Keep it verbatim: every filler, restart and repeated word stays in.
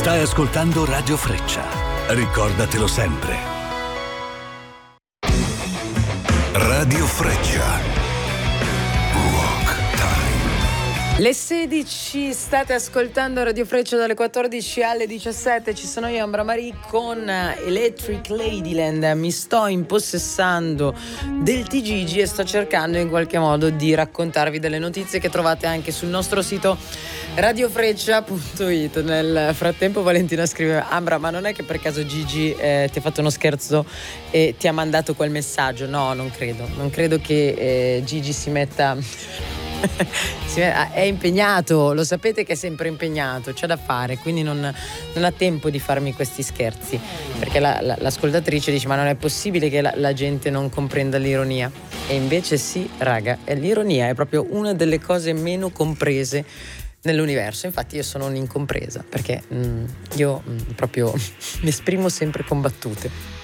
Stai ascoltando Radio Freccia. Ricordatelo sempre. Radio Freccia. Le sedici, state ascoltando Radio Freccia dalle quattordici alle diciassette. Ci sono io, Ambra Marie, con Electric Ladyland. Mi sto impossessando del T G G e sto cercando in qualche modo di raccontarvi delle notizie che trovate anche sul nostro sito radiofreccia punto it. Nel frattempo Valentina scrive: Ambra, ma non è che per caso Gigi eh, ti ha fatto uno scherzo e ti ha mandato quel messaggio? No, non credo. Non credo che eh, Gigi si metta... è impegnato, lo sapete che è sempre impegnato, c'è da fare, quindi non, non ha tempo di farmi questi scherzi, perché la, la, l'ascoltatrice dice: ma non è possibile che la, la gente non comprenda l'ironia. E invece sì, raga, l'ironia è proprio una delle cose meno comprese nell'universo. Infatti io sono un'incompresa, perché mh, io mh, proprio mi esprimo sempre con battute.